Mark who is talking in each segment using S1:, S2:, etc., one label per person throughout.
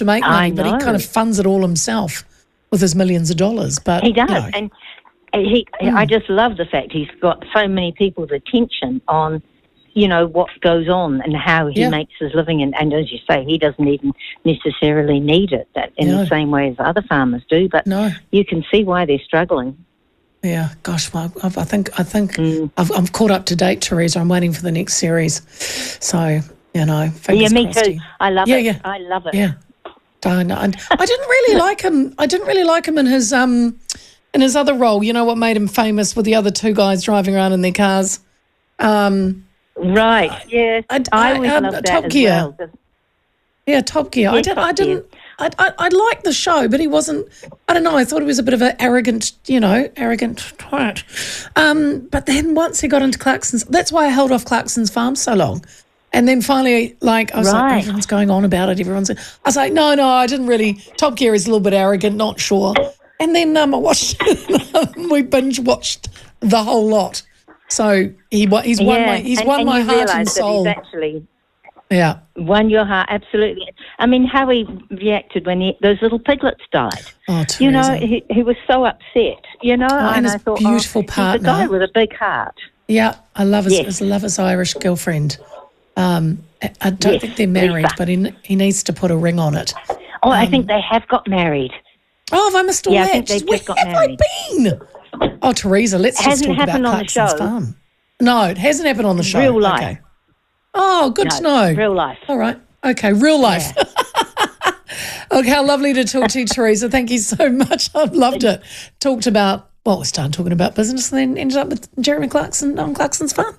S1: to make money, but he kind of funds it all himself with his millions of dollars. But
S2: he does, and I just love the fact he's got so many people's attention on, what goes on and how he makes his living. And as you say, he doesn't even necessarily need it in the same way as other farmers do. But you can see why they're struggling.
S1: Yeah, gosh, well, I think I'm caught up to date, Teresa. I'm waiting for the next series. So, fingers
S2: me
S1: crossed.
S2: too. I love it. Yeah. I love it.
S1: Yeah. I didn't really like him. I didn't really like him in his other role. You know what made him famous with the other two guys driving around in their cars?
S2: Right. Yes. I always loved that
S1: Top
S2: as
S1: Gear.
S2: well.
S1: Yeah, Top Gear.
S2: Yeah,
S1: I liked the show, but he wasn't. I don't know. I thought he was a bit of an arrogant twat. But then once he got into Clarkson's, that's why I held off Clarkson's Farm so long. And then finally, I was like, everyone's going on about it. I was like, no, I didn't really. Top Gear is a little bit arrogant, not sure. And then I watched. We binge watched the whole lot. So he's won my heart and soul.
S2: That he's actually
S1: won
S2: your heart, absolutely. I mean, how he reacted when those little piglets died.
S1: Oh, Teresa.
S2: He was so upset. And
S1: his
S2: I thought,
S1: beautiful partner.
S2: He's a guy with a big heart.
S1: Yeah, I love his Irish girlfriend. I don't think they're married, but he needs to put a ring on it.
S2: Oh, I think they have got married.
S1: Oh, have I missed all that?
S2: I think they've just got married.
S1: Where have I been? Oh, Teresa, let's just talk about Clarkson's Farm. No, it hasn't happened on the show.
S2: Real life.
S1: Okay. Oh, good to know.
S2: Real life.
S1: All right. Okay, real life. Yeah. Okay, how lovely to talk to you, Teresa. Thank you so much. I've loved it. We started talking about business and then ended up with Jeremy Clarkson on Clarkson's Farm.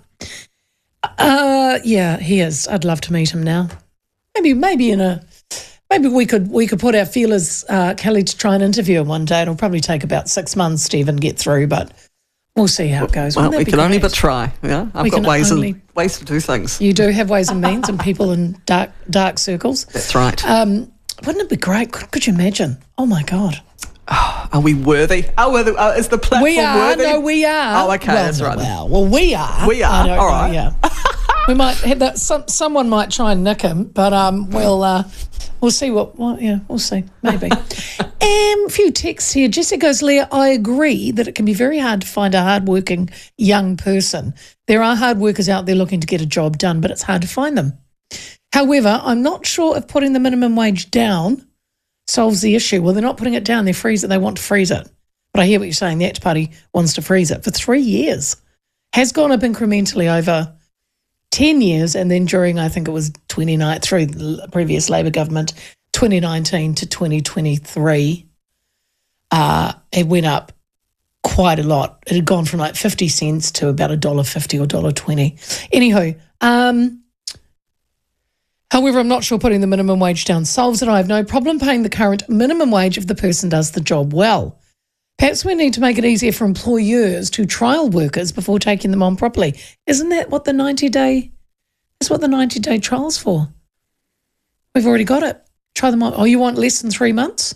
S1: Yeah, he is. I'd love to meet him now. Maybe we could put our feelers, Kelly, to try and interview him one day. It'll probably take about 6 months to even get through, but we'll see how it goes.
S3: Well, we can only but try. Yeah, I've got ways to do things.
S1: You do have ways and means, and people in dark circles.
S3: That's right.
S1: Wouldn't it be great? Could you imagine? Oh my God.
S3: Are we worthy? Is the platform worthy?
S1: No, we are.
S3: Oh, okay, that's right.
S1: Well, we are.
S3: We are. All right.
S1: Yeah. We might have that. Someone might try and nick him, but we'll see we'll see. Maybe. A few texts here. Jessica goes, Leah, I agree that it can be very hard to find a hardworking young person. There are hard workers out there looking to get a job done, but it's hard to find them. However, I'm not sure if putting the minimum wage down solves the issue. Well, they're not putting it down. They want to freeze it. But I hear what you're saying. The ACT Party wants to freeze it for 3 years. Has gone up incrementally over 10 years, and then during, I think it was 29 through the previous Labor government, 2019 to 2023, it went up quite a lot. It had gone from 50 cents to about $1.50 or $1.20. Anywho, however, I'm not sure putting the minimum wage down solves it. I have no problem paying the current minimum wage if the person does the job well. Perhaps we need to make it easier for employers to trial workers before taking them on properly. Isn't that what the 90-day trial's for? We've already got it. Try them on. Oh, you want less than 3 months?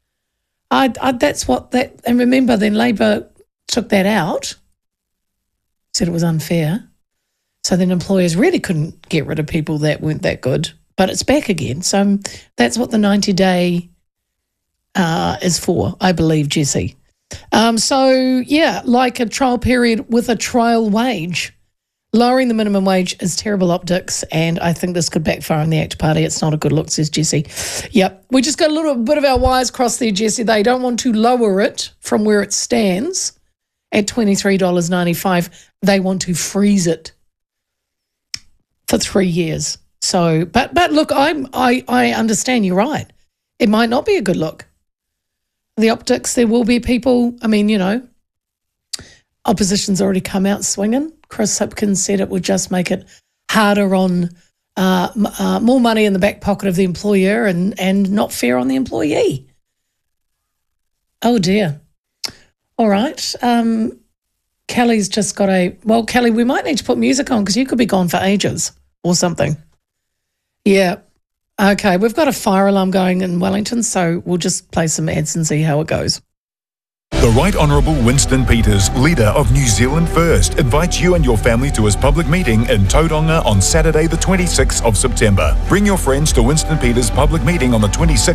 S1: And remember, then Labor took that out, said it was unfair. So then employers really couldn't get rid of people that weren't that good. But it's back again. So that's what the 90-day is for, I believe, Jessie. Like a trial period with a trial wage. Lowering the minimum wage is terrible optics, and I think this could backfire on the ACT Party. It's not a good look, says Jessie. Yep, we just got a little bit of our wires crossed there, Jessie. They don't want to lower it from where it stands at $23.95. They want to freeze it for 3 years. So, but look, I understand you're right. It might not be a good look. The optics, there will be people, opposition's already come out swinging. Chris Hipkins said it would just make it harder on more money in the back pocket of the employer and not fair on the employee. Oh, dear. All right. Kelly's just got Kelly, we might need to put music on because you could be gone for ages or something. Yeah. Okay, we've got a fire alarm going in Wellington, so we'll just play some ads and see how it goes.
S4: The Right Honourable Winston Peters, leader of New Zealand First, invites you and your family to his public meeting in Tauranga on Saturday the 26th of September. Bring your friends to Winston Peters' public meeting on the 26th